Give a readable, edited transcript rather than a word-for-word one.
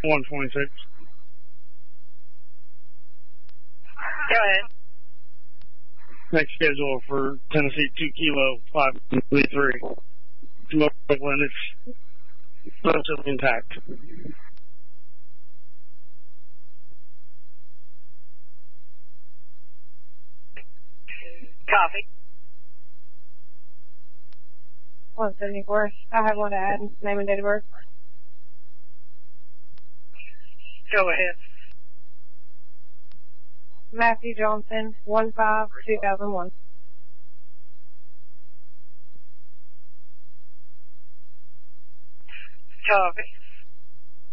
126. Go ahead. Next schedule for Tennessee 2 Kilo 533. From Oakland, it's relatively intact. Copy. 174. I have one to add. Name and date of birth. Go ahead. Matthew Johnson, 1/5/2001. Copy.